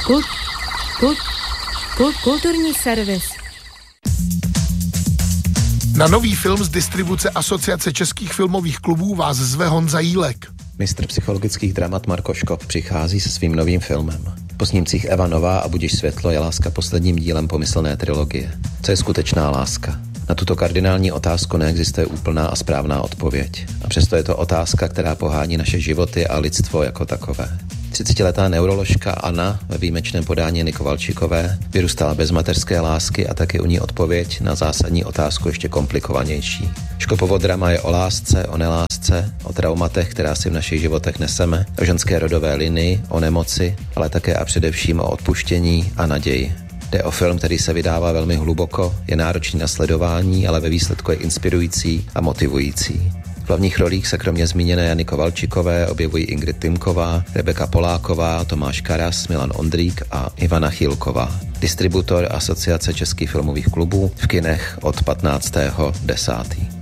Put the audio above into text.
Kulturní servis. Na nový film z distribuce Asociace českých filmových klubů vás zve Honza Jílek. Mistr psychologických dramat Marko Škop přichází se svým novým filmem. Po snímcích Eva Nová a Budiš světlo je láska posledním dílem pomyslné trilogie. Co je skutečná láska? Na tuto kardinální otázku neexistuje úplná a správná odpověď. A přesto je to otázka, která pohání naše životy a lidstvo jako takové. 30letá neuroložka Anna ve výjimečném podání Jany Kovalčíkové vyrůstala bez mateřské lásky a tak je u ní odpověď na zásadní otázku ještě komplikovanější. Škopovo drama je o lásce, o nelásce, o traumatech, která si v našich životech neseme, o ženské rodové linii, o nemoci, ale také a především o odpuštění a naději. Jde o film, který se vydává velmi hluboko, je náročný na sledování, ale ve výsledku je inspirující a motivující. V hlavních rolích se kromě zmíněné Jany Kovalčíkové objevují Ingrid Tymková, Rebeka Poláková, Tomáš Karas, Milan Ondrík a Ivana Chýlková. Distributor Asociace českých filmových klubů v kinech od 15.10.